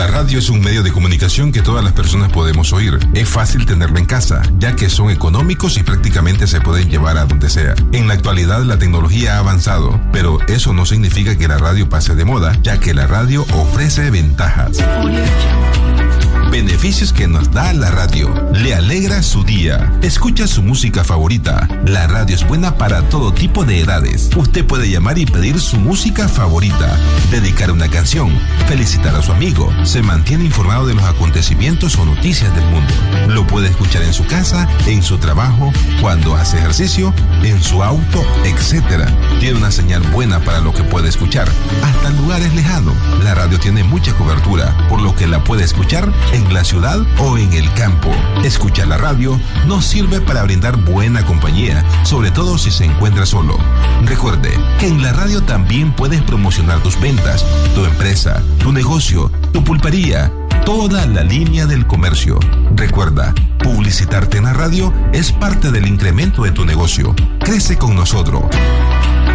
La radio es un medio de comunicación que todas las personas podemos oír. Es fácil tenerlo en casa, ya que son económicos y prácticamente se pueden llevar a donde sea. En la actualidad la tecnología ha avanzado, pero eso no significa que la radio pase de moda, ya que la radio ofrece ventajas. Beneficios que nos da la radio. Le alegra su día. Escucha su música favorita. La radio es buena para todo tipo de edades. Usted puede llamar y pedir su música favorita, dedicar una canción, felicitar a su amigo. Se mantiene informado de los acontecimientos o noticias del mundo. Lo puede escuchar en su casa, en su trabajo, cuando hace ejercicio, en su auto, etc. Tiene una señal buena para lo que puede escuchar, hasta en lugares lejanos. La radio tiene mucha cobertura, por lo que la puede escuchar en la ciudad o en el campo. Escuchar la radio nos sirve para brindar buena compañía, sobre todo si se encuentra solo. Recuerde que en la radio también puedes promocionar tus ventas, tu empresa, tu negocio, tu pulpería, toda la línea del comercio. Recuerda, publicitarte en la radio es parte del incremento de tu negocio. Crece con nosotros.